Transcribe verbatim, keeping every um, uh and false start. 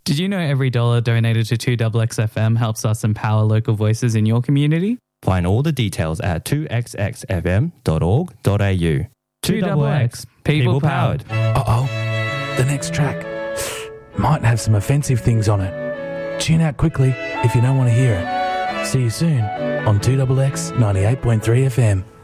Did you know every dollar donated to two X X F M helps us empower local voices in your community? Find all the details at two x x f m dot org dot a u. two X X, people powered. Uh-oh, the next track might have some offensive things on it. Tune out quickly if you don't want to hear it. See you soon on two X X ninety-eight point three F M.